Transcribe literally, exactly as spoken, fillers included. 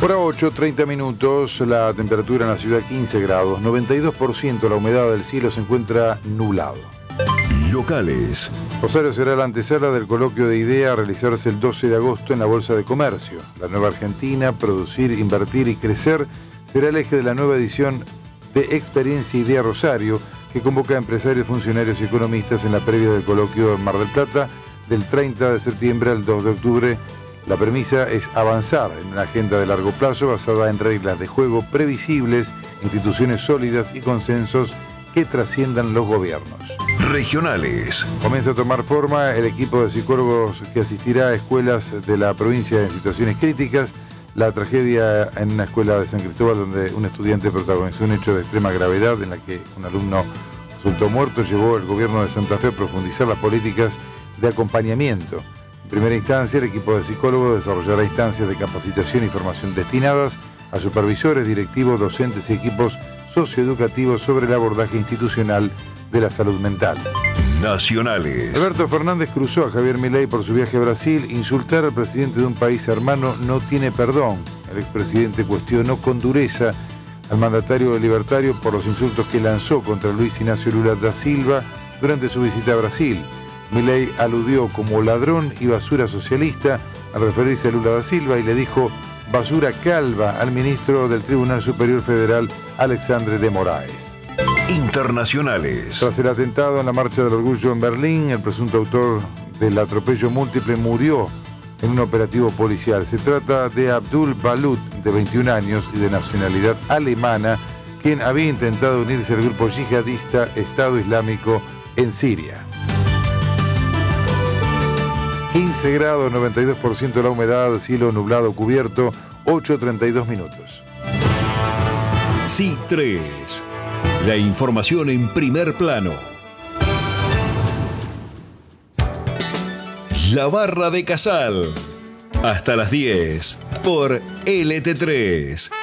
Hora ocho, treinta minutos, la temperatura en la ciudad quince grados, noventa y dos por ciento la humedad del cielo se encuentra nublado. Locales. Rosario será la antesala del coloquio de IDEA a realizarse el doce de agosto en la Bolsa de Comercio. La nueva Argentina, producir, invertir y crecer, será el eje de la nueva edición de Experiencia IDEA Rosario, que convoca a empresarios, funcionarios y economistas en la previa del coloquio en Mar del Plata del treinta de septiembre al dos de octubre. La premisa es avanzar en una agenda de largo plazo basada en reglas de juego previsibles, instituciones sólidas y consensos que trasciendan los gobiernos. Regionales. Comienza a tomar forma el equipo de psicólogos que asistirá a escuelas de la provincia en situaciones críticas. La tragedia en una escuela de San Cristóbal donde un estudiante protagonizó un hecho de extrema gravedad en la que un alumno resultó muerto llevó al gobierno de Santa Fe a profundizar las políticas de acompañamiento. En primera instancia, el equipo de psicólogos desarrollará instancias de capacitación y formación destinadas a supervisores, directivos, docentes y equipos socioeducativos sobre el abordaje institucional de la salud mental. Nacionales. Alberto Fernández cruzó a Javier Milei por su viaje a Brasil. Insultar al presidente de un país hermano no tiene perdón. El expresidente cuestionó con dureza al mandatario libertario por los insultos que lanzó contra Luis Ignacio Lula da Silva durante su visita a Brasil. Milei aludió como ladrón y basura socialista al referirse a Lula da Silva y le dijo basura calva al ministro del Tribunal Superior Federal, Alexandre de Moraes. Internacionales. Tras el atentado en la Marcha del Orgullo en Berlín, el presunto autor del atropello múltiple murió en un operativo policial. Se trata de Abdul Balut, de veintiún años y de nacionalidad alemana, quien había intentado unirse al grupo yihadista Estado Islámico en Siria. quince grados, noventa y dos por ciento la humedad, cielo nublado cubierto, ocho treinta y dos minutos. C tres. La información en primer plano. La Barra de Casal. Hasta las diez por L T tres.